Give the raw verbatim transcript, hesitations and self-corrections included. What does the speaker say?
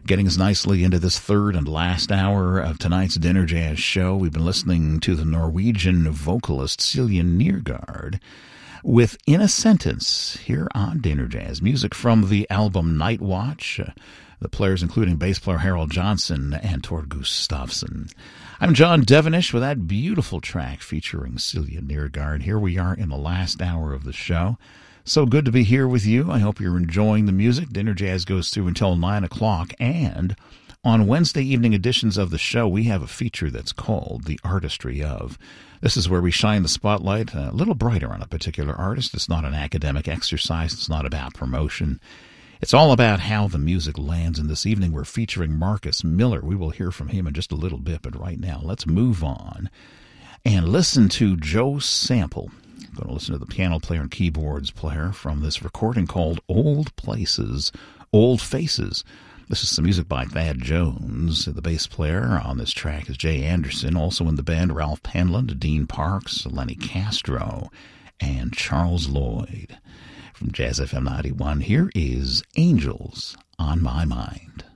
Getting us nicely into this third and last hour of tonight's Dinner Jazz show, we've been listening to the Norwegian vocalist Silje Nergård with In a Sentence here on Dinner Jazz. Music from the album Night Watch. Uh, the players including bass player Harold Johnson and Tord Gustafsson. I'm John Devenish with that beautiful track featuring Silje Nergård. Here we are in the last hour of the show. So good to be here with you. I hope you're enjoying the music. Dinner Jazz goes through until nine o'clock. And on Wednesday evening editions of the show, we have a feature that's called The Artistry Of. This is where we shine the spotlight a little brighter on a particular artist. It's not an academic exercise. It's not about promotion. It's all about how the music lands. And this evening we're featuring Marcus Miller. We will hear from him in just a little bit, but right now let's move on and listen to Joe Sample. I'm going to listen to the piano player and keyboards player from this recording called Old Places, Old Faces. This is some music by Thad Jones. The bass player on this track is Jay Anderson. Also in the band, Ralph Penland, Dean Parks, Lenny Castro, and Charles Lloyd. From Jazz F M ninety-one, here is Angels on My Mind.